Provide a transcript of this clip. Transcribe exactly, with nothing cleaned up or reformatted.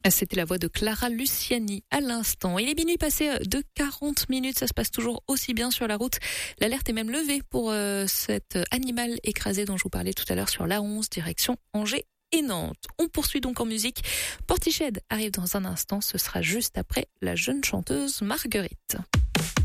C'était la voix de Clara Luciani à l'instant. Il est minuit passé de quarante minutes, ça se passe toujours aussi bien sur la route. L'alerte est même levée pour euh, cet animal écrasé dont je vous parlais tout à l'heure sur l'A onze, direction Angers et Nantes. On poursuit donc en musique. Portiched arrive dans un instant, ce sera juste après la jeune chanteuse Marguerite.